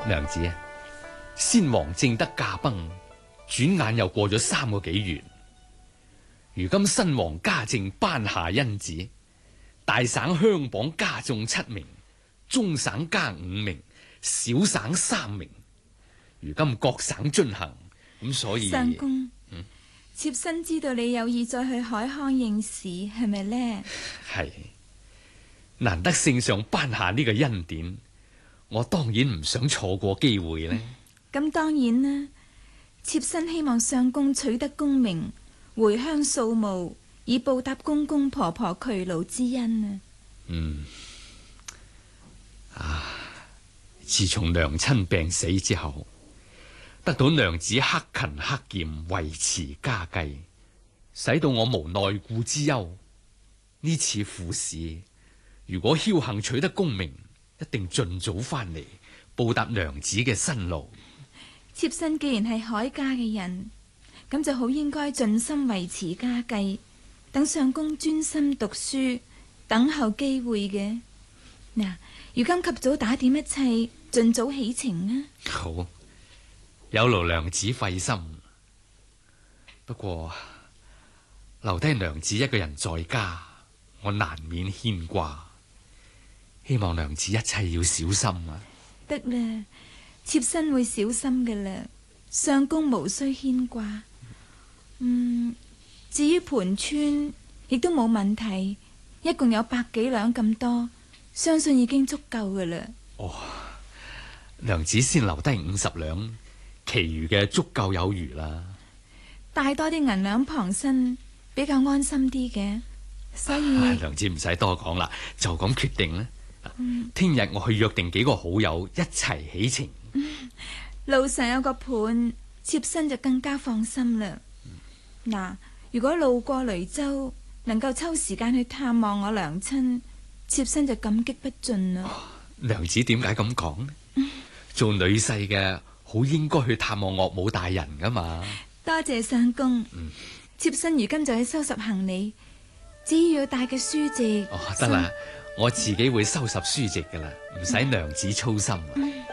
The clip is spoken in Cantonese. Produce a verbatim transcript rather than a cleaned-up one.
娘子啊，先王正德駕崩，轉眼又過咗三個幾月。如今新王嘉靖頒下恩旨，大省鄉榜加中七名，中省加五名，小省三名。如今各省進行，咁所以相公， 嗯， 妾身知道你有意再去海康應試，係咪呢？ 係難得聖上頒下呢個恩典，我當然唔想錯過機會呢。 咁、嗯、當然啦，妾身希望相公取得功名，回鄉掃墓，以報答公公婆婆劬勞之恩啊！ 嗯，啊，自從娘親病死之後，得到娘子克勤克儉維持家計，使到我無內顧之憂。呢次赴試，如果僥倖取得功名，一定盡早翻嚟報答娘子嘅辛勞。 妾身既然係海家嘅人，咁就好應該盡心維持家計，等相公專心讀書，等候機會嘅。嗱，如今及早打點一切，盡早起程啊！ 好，有勞娘子費心。不過留低娘子一個人在家，我難免牽掛。希望娘子一切要小心啊！ 得啦，妾身會小心嘅啦。相公無需牽掛。嗯，至於盤川亦都冇問題，一共有百幾兩咁多，相信已經足夠嘅啦。 哦，娘子先留低五十兩，其餘嘅足夠有餘啦。 帶多啲銀兩傍身，比較安心啲嘅，所以娘子唔使多講啦，就咁決定啦。聽日、嗯、我去約定幾個好友一齊起程。 嗯、路上有個伴，妾身就更加放心啦。嗱、嗯，如果路過雷州，能夠抽時間去探望我娘親，妾身就感激不盡啦。 哦、娘子點解咁講呢？嗯、做女婿嘅好應該去探望岳母大人噶嘛。 多謝相公。 嗯， 妾身如今就去收拾行李，只要要帶嘅書籍。 哦，得啦，我自己會收拾書籍噶啦，唔使娘子操心。 嗯